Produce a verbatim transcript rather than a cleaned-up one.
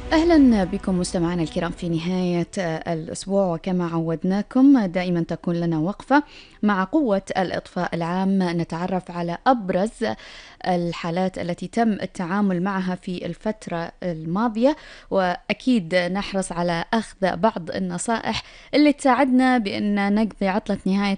أهلا بكم مستمعينا الكرام في نهاية الأسبوع، وكما عودناكم دائما تكون لنا وقفة مع قوة الإطفاء العام نتعرف على أبرز الحالات التي تم التعامل معها في الفترة الماضية، وأكيد نحرص على أخذ بعض النصائح اللي تساعدنا بأن نقضي عطلة نهاية